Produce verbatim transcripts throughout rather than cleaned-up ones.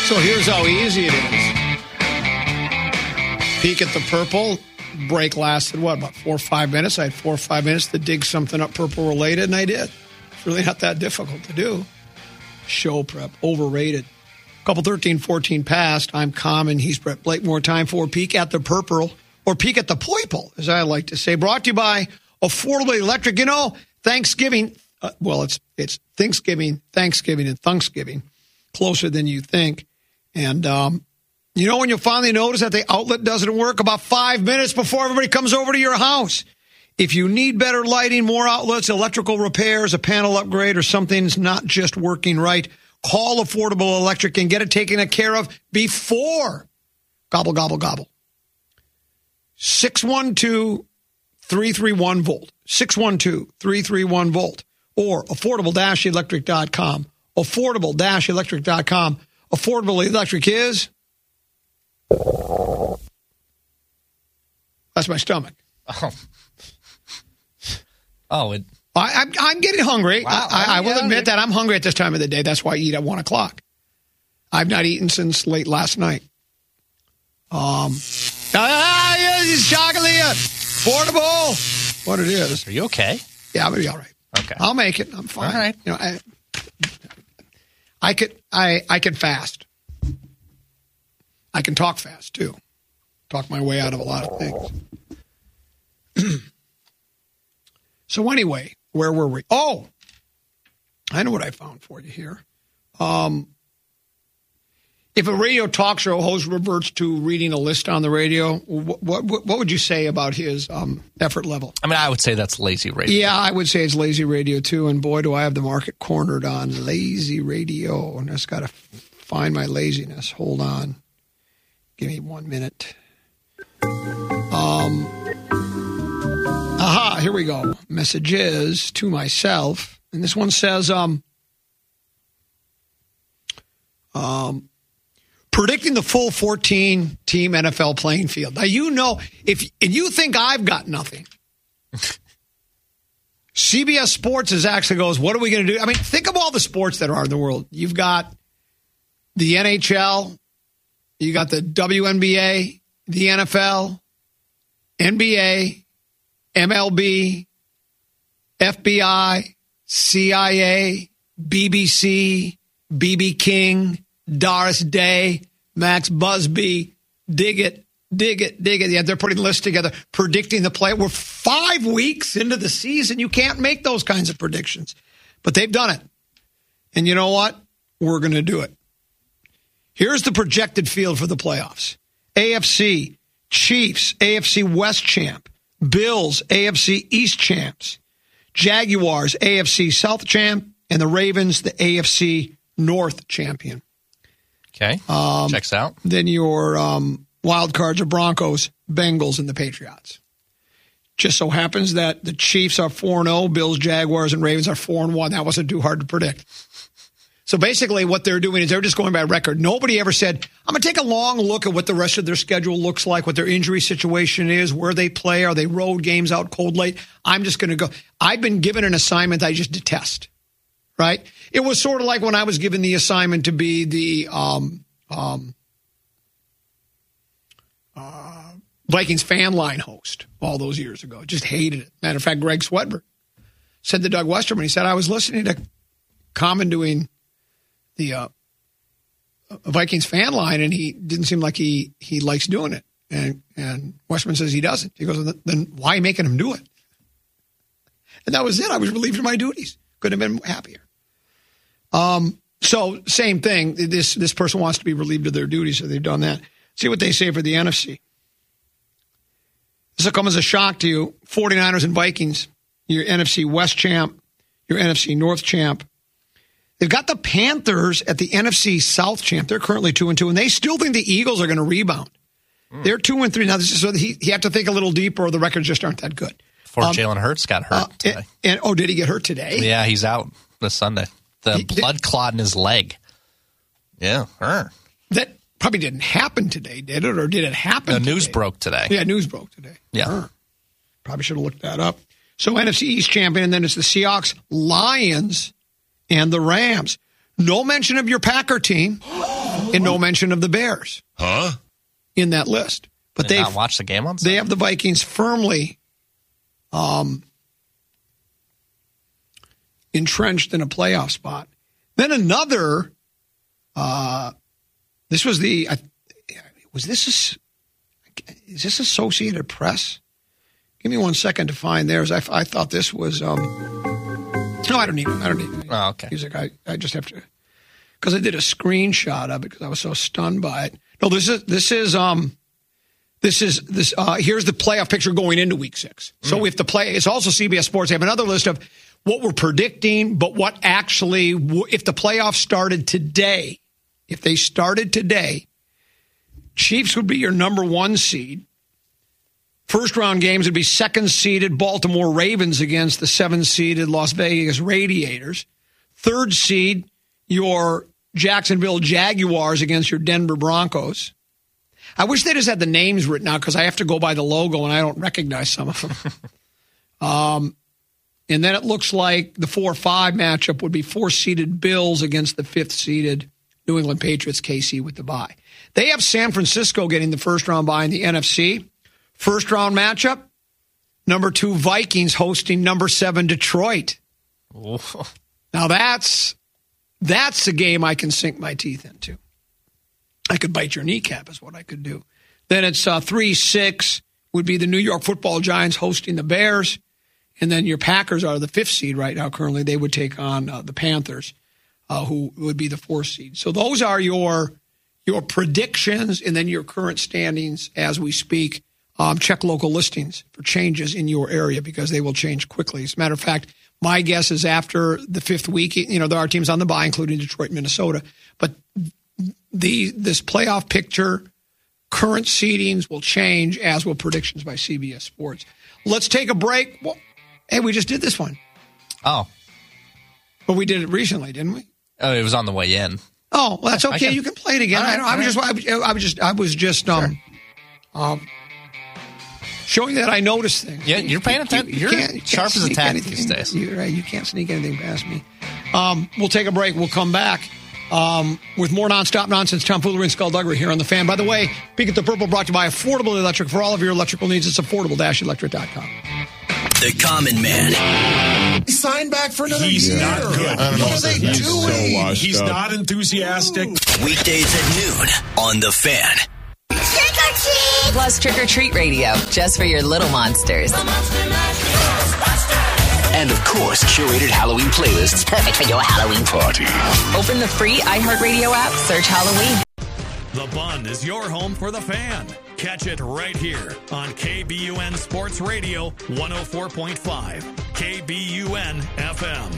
So here's how easy it is. Peek at the purple. Break lasted, what, about four or five minutes? I had four or five minutes to dig something up purple related, and I did. It's really not that difficult to do. Show prep, overrated. Couple thirteen fourteen passed. I'm Common. He's Brett Blakemore. Time for Peek at the Purple, or Peek at the Purple, as I like to say. Brought to you by Affordable Electric. You know, Thanksgiving, uh, well, it's it's Thanksgiving, Thanksgiving, and Thanksgiving, closer than you think. And um, you know when you'll finally notice that the outlet doesn't work? About five minutes before everybody comes over to your house. If you need better lighting, more outlets, electrical repairs, a panel upgrade, or something's not just working right, call Affordable Electric and get it taken care of before. Gobble, gobble, gobble. six one two, three three one, volt. six one two, three three one, volt. Or affordable dash electric dot com. affordable dash electric dot com. Affordable Electric is... That's my stomach. Oh. Oh, it... I, I'm, I'm getting hungry. Wow. I, I, I will Yeah, admit that I'm hungry at this time of the day. That's why I eat at one o'clock. I've not eaten since late last night. Um, ah, yes, chocolate, portable. What it is? Are you okay? Yeah, I'm gonna be all right. Okay, I'll make it. I'm fine. All right. You know, I, I could, I, I can fast. I can talk fast too. Talk my way out of a lot of things. So anyway, where were we? Oh, I know what I found for you here. Um, if a radio talk show host reverts to reading a list on the radio, what what, what would you say about his um, effort level? I mean, I would say that's lazy radio. Yeah, I would say it's lazy radio too. And boy, do I have the market cornered on lazy radio. And I just got to find my laziness. Hold on. Give me one minute. Um. Aha, here we go. Messages to myself. And this one says, um, um, predicting the full fourteen-team N F L playing field. Now, you know, if and you think I've got nothing, C B S Sports is actually goes, what are we going to do? I mean, think of all the sports that are in the world. You've got the N H L, you got the W N B A, the N F L, N B A, M L B, F B I, C I A, B B C, B B King, Doris Day, Max Busby, dig it, dig it, dig it. Yeah, they're putting lists together, predicting the play. We're five weeks into the season. You can't make those kinds of predictions. But they've done it. And you know what? We're going to do it. Here's the projected field for the playoffs. A F C, Chiefs, A F C West champ. Bills, A F C East champs. Jaguars, A F C South champ. And the Ravens, the A F C North champion. Okay. Um, Checks out. Then your um, wild cards are Broncos, Bengals, and the Patriots. Just so happens that the Chiefs are four and oh, Bills, Jaguars, and Ravens are four and one. That wasn't too hard to predict. So basically what they're doing is they're just going by record. Nobody ever said, I'm going to take a long look at what the rest of their schedule looks like, what their injury situation is, where they play. Are they road games out cold late? I'm just going to go. I've been given an assignment I just detest, right? It was sort of like when I was given the assignment to be the um, um, uh, Vikings fan line host all those years ago. Just hated it. Matter of fact, Greg Swedberg said to Doug Westerman, he said, I was listening to Common doing the uh, Vikings fan line, and he didn't seem like he, he likes doing it. And and Westerman says he doesn't. He goes, then why are you making him do it? And that was it. I was relieved of my duties. Couldn't have been happier. Um. So same thing. This this person wants to be relieved of their duties, so they've done that. See what they say for the N F C. This will come as a shock to you. forty-niners and Vikings, your N F C West champ, your N F C North champ. They've got the Panthers at the N F C South champ. They're currently two and two, and they still think the Eagles are going to rebound. Mm. They're two and three now. This is so he he have to think a little deeper, or the records just aren't that good. Before um, Jalen Hurts got hurt uh, today. And, and oh, did he get hurt today? Yeah, he's out this Sunday. The he, blood did, clot in his leg. Yeah, her. That probably didn't happen today, did it? Or did it happen? The today? news broke today. Yeah, news broke today. Yeah, her. Probably should have looked that up. So N F C East champion, and then it's the Seahawks, Lions, and the Rams. No mention of your Packer team. and no mention of the Bears. Huh? In that list. But they they not watch the game on Sunday? They have the Vikings firmly um, entrenched in a playoff spot. Then another, uh, this was the, uh, was this, a, is this Associated Press? Give me one second to find theirs. I, I thought this was, um, no, I don't need it. I don't need it. Oh, okay. Music. I, I just have to, because I did a screenshot of it because I was so stunned by it. No, this is, this is, um, This is this. Uh, here's the playoff picture going into Week Six. So mm. if the play, it's also C B S Sports. They have another list of what we're predicting, but what actually, if the playoffs started today, if they started today, Chiefs would be your number one seed. First round games would be second seeded Baltimore Ravens against the seven seeded Las Vegas Radiators. Third seed, your Jacksonville Jaguars against your Denver Broncos. I wish they just had the names written out because I have to go by the logo and I don't recognize some of them. um, and then it looks like the four five matchup would be four-seeded Bills against the fifth-seeded New England Patriots, K C with the bye. They have San Francisco getting the first-round bye in the N F C. First-round matchup, number two Vikings hosting number seven Detroit. Oof. Now that's that's a game I can sink my teeth into. I could bite your kneecap is what I could do. Then it's uh, three six would be the New York Football Giants hosting the Bears. And then your Packers are the fifth seed right now currently. They would take on uh, the Panthers, uh, who would be the fourth seed. So those are your your predictions and then your current standings as we speak. Um, check local listings for changes in your area because they will change quickly. As a matter of fact, my guess is after the fifth week, you know, there are teams on the bye, including Detroit, Minnesota. But The this playoff picture, current seedings will change, as will predictions by C B S Sports. Let's take a break. Well, hey, we just did this one. Oh. But we did it recently, didn't we? Oh, it was on the way in. Oh, well, that's okay. Can, you can play it again. Right, I, I, was just, I, was, I was just, I was just, um, sure. um, showing that I noticed things. Yeah, you're paying attention. You, you, you're you sharp as a tack these days. You're right. You can't sneak anything past me. Um, we'll take a break. We'll come back. Um, with more nonstop nonsense, Tom Foolery and Skullduggery here on The Fan. By the way, Peek at the Purple brought to you by Affordable Electric. For all of your electrical needs, it's affordable dash electric dot com. The Common Man. He signed back for another He's year. not good. What are they He's doing? so He's up. Not enthusiastic. Weekdays at noon on The Fan. Trick or treat! Plus Trick or Treat Radio, just for your little monsters. And, of course, curated Halloween playlists perfect for your Halloween party. Open the free iHeartRadio app, search Halloween. The Bund is your home for The Fan. Catch it right here on K B U N Sports Radio one oh four point five, K B U N F M.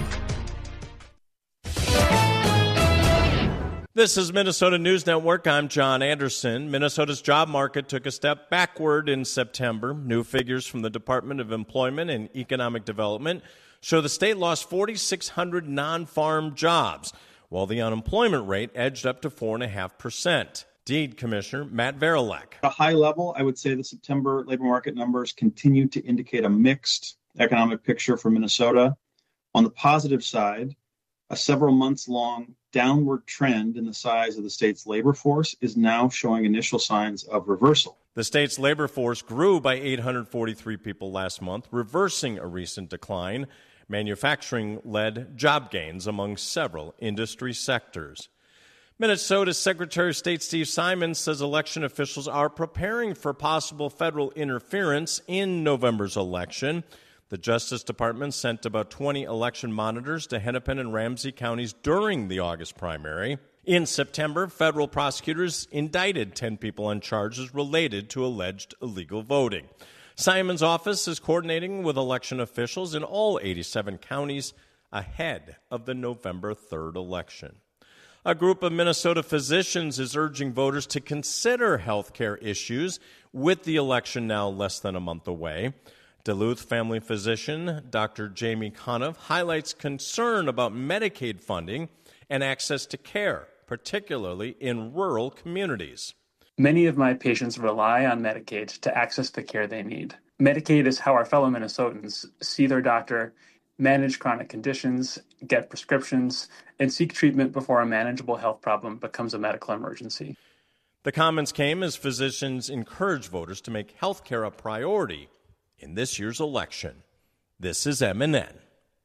This is Minnesota News Network. I'm John Anderson. Minnesota's job market took a step backward in September. New figures from the Department of Employment and Economic Development show the state lost four thousand six hundred non-farm jobs, while the unemployment rate edged up to four point five percent. Deed Commissioner Matt Varilek. At a high level, I would say the September labor market numbers continue to indicate a mixed economic picture for Minnesota. On the positive side, a several months long downward trend in the size of the state's labor force is now showing initial signs of reversal. The state's labor force grew by eight hundred forty-three people last month, reversing a recent decline. Manufacturing led job gains among several industry sectors. Minnesota's Secretary of State Steve Simon says election officials are preparing for possible federal interference in November's election. The Justice Department sent about twenty election monitors to Hennepin and Ramsey counties during the August primary. In September, federal prosecutors indicted ten people on charges related to alleged illegal voting. Simon's office is coordinating with election officials in all eighty-seven counties ahead of the November third election. A group of Minnesota physicians is urging voters to consider health care issues with the election now less than a month away. Duluth family physician Doctor Jamie Conniff highlights concern about Medicaid funding and access to care, particularly in rural communities. Many of my patients rely on Medicaid to access the care they need. Medicaid is how our fellow Minnesotans see their doctor manage chronic conditions, get prescriptions, and seek treatment before a manageable health problem becomes a medical emergency. The comments came as physicians encourage voters to make health care a priority in this year's election. This is M N N.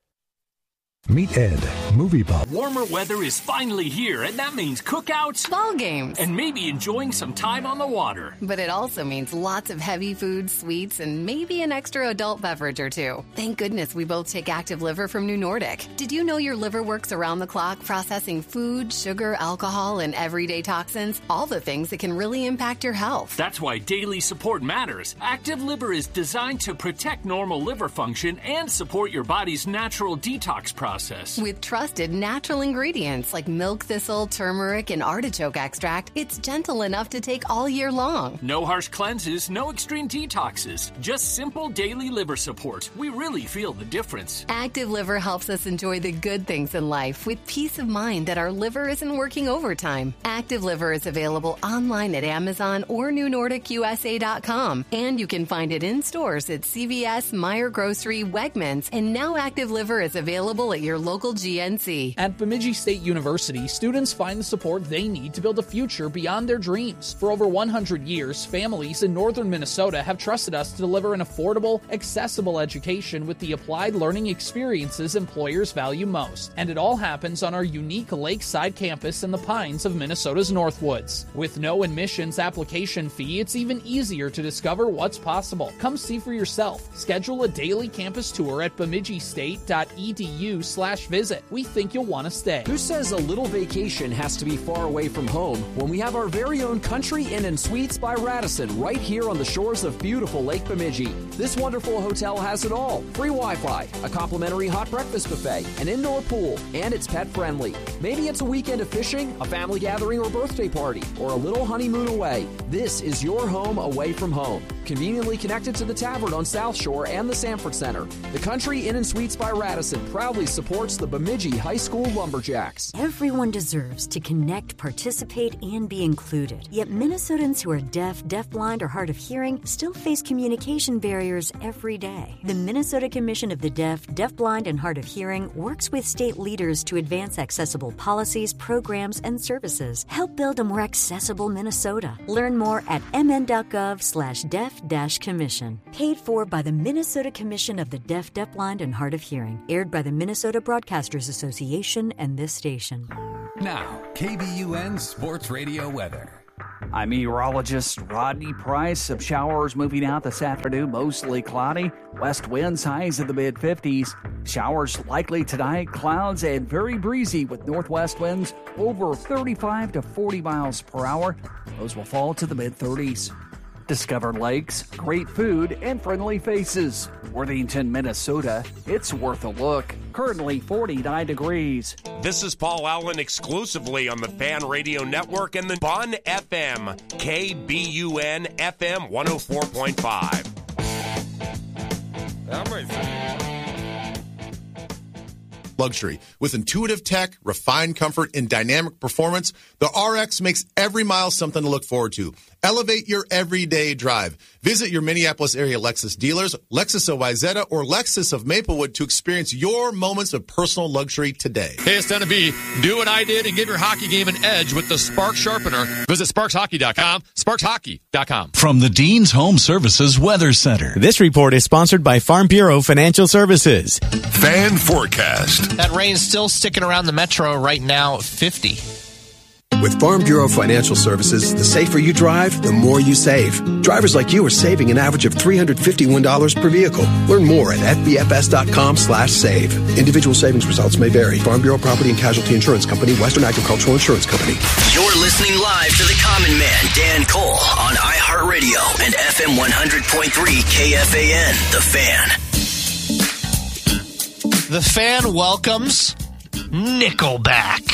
Meet Ed, movie buff. Warmer weather is finally here, and that means cookouts, ball games, and maybe enjoying some time on the water. But it also means lots of heavy foods, sweets, and maybe an extra adult beverage or two. Thank goodness we both take Active Liver from New Nordic. Did you know your liver works around the clock processing food, sugar, alcohol, and everyday toxins? All the things that can really impact your health. That's why daily support matters. Active Liver is designed to protect normal liver function and support your body's natural detox process. With trusted natural ingredients like milk thistle, turmeric, and artichoke extract, it's gentle enough to take all year long. No harsh cleanses, no extreme detoxes, just simple daily liver support. We really feel the difference. Active Liver helps us enjoy the good things in life with peace of mind that our liver isn't working overtime. Active Liver is available online at Amazon or new nordic u s a dot com, and you can find it in stores at C V S, Meijer Grocery, Wegmans, and now Active Liver is available at your local G N C. At Bemidji State University, students find the support they need to build a future beyond their dreams. For over one hundred years, families in northern Minnesota have trusted us to deliver an affordable, accessible education with the applied learning experiences employers value most. And it all happens on our unique lakeside campus in the pines of Minnesota's Northwoods. With no admissions application fee, it's even easier to discover what's possible. Come see for yourself. Schedule a daily campus tour at bemidji state dot e d u slash visit. We think you'll want to stay. Who says a little vacation has to be far away from home when we have our very own Country Inn and Suites by Radisson right here on the shores of beautiful Lake Bemidji? This wonderful hotel has it all. Free Wi-Fi, a complimentary hot breakfast buffet, an indoor pool, and it's pet friendly. Maybe it's a weekend of fishing, a family gathering or birthday party, or a little honeymoon away. This is your home away from home. Conveniently connected to the Tavern on South Shore and the Sanford Center. The Country Inn and Suites by Radisson proudly supports the Bemidji High School Lumberjacks. Everyone deserves to connect, participate, and be included. Yet Minnesotans who are deaf, deafblind, or hard of hearing still face communication barriers every day. The Minnesota Commission of the Deaf, Deafblind, and Hard of Hearing works with state leaders to advance accessible policies, programs, and services. Help build a more accessible Minnesota. Learn more at mn.gov slash deaf dash commission. Paid for by the Minnesota Commission of the Deaf, Deafblind, and Hard of Hearing. Aired by the Minnesota Broadcasters Association and this station. Now, K B U N Sports Radio weather. I'm meteorologist Rodney Price. Some showers moving out this afternoon, mostly cloudy. West winds highs in the mid fifties. Showers likely tonight, clouds and very breezy with northwest winds over thirty-five to forty miles per hour. Those will fall to the mid thirties. Discover lakes, great food, and friendly faces. Worthington, Minnesota, it's worth a look. Currently forty-nine degrees. This is Paul Allen exclusively on the Fan Radio Network and the Bun F M, K B U N F M one oh four point five. Luxury. With intuitive tech, refined comfort, and dynamic performance, the R X makes every mile something to look forward to. Elevate your everyday drive. Visit your Minneapolis area Lexus dealers, Lexus of Wayzata, or Lexus of Maplewood to experience your moments of personal luxury today. Hey, it's time to be. Do what I did and give your hockey game an edge with the Spark Sharpener. Visit sparks hockey dot com, sparks hockey dot com. From the Dean's Home Services Weather Center. This report is sponsored by Farm Bureau Financial Services. Fan forecast. That rain's still sticking around the metro right now, fifty. With Farm Bureau Financial Services, the safer you drive, the more you save. Drivers like you are saving an average of three hundred fifty-one dollars per vehicle. Learn more at f b f s dot com slash save. Individual savings results may vary. Farm Bureau Property and Casualty Insurance Company, Western Agricultural Insurance Company. You're listening live to the Common Man, Dan Cole, on iHeartRadio and F M one hundred point three K F A N, The Fan. The Fan welcomes Nickelback.